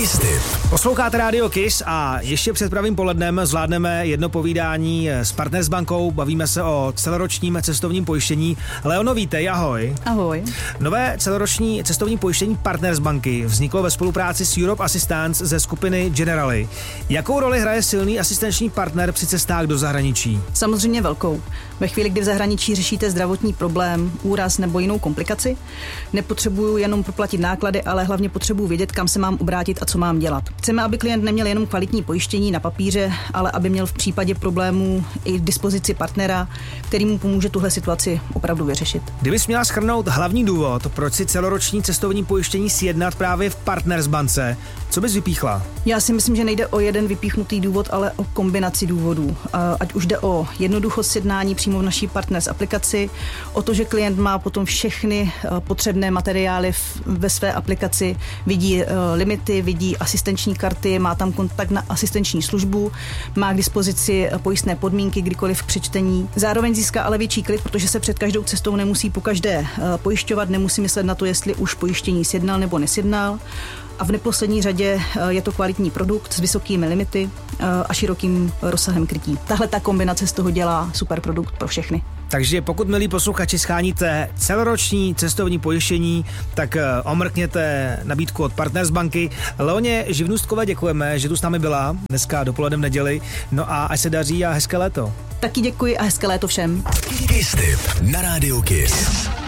Kiss Tip. Posloucháte Radio Kiss a ještě před pravým polednem zvládneme jedno povídání s Partnersbankou. Bavíme se o celoročním cestovním pojištění. Leono, vítej, ahoj. Ahoj. Nové celoroční cestovní pojištění Partnersbanky vzniklo ve spolupráci s Europe Assistance ze skupiny Generali. Jakou roli hraje silný asistenční partner při cestách do zahraničí? Samozřejmě velkou. Ve chvíli, kdy v zahraničí řešíte zdravotní problém, úraz nebo jinou komplikaci, nepotřebuju jenom proplatit náklady, ale hlavně potřebuju vědět, kam se mám obrátit a co mám dělat. Chceme, aby klient neměl jenom kvalitní pojištění na papíře, ale aby měl v případě problémů i dispozici partnera, který mu pomůže tuhle situaci opravdu vyřešit. Kdybys měla shrnout hlavní důvod, proč si celoroční cestovní pojištění sjednat právě v Partnersbance, co bys vypíchla? Já si myslím, že nejde o jeden vypíchnutý důvod, ale o kombinaci důvodů. Ať už jde o jednoduchost sjednání přímo v naší Partners aplikaci, o to, že klient má potom všechny potřebné materiály ve své aplikaci, vidí limity, vidí asistenční karty, má tam kontakt na asistenční službu, má k dispozici pojistné podmínky kdykoliv k přečtení. Zároveň získá ale větší klid, protože se před každou cestou nemusí pokaždé pojišťovat, nemusí myslet na to, jestli už pojištění sjednal nebo nesjednal. A v neposlední řadě je to kvalitní produkt s vysokými limity a širokým rozsahem krytí. Tahle ta kombinace z toho dělá super produkt pro všechny. Takže pokud, milí posluchači, scháníte celoroční cestovní pojištění, tak omrkněte nabídku od Partnersbanky. Leoně Živnůstkové děkujeme, že tu s námi byla dneska dopoledne v neděli. No a ať se daří a hezké léto. Taky děkuji a hezké léto všem. Kiss Tip na Radio Kiss.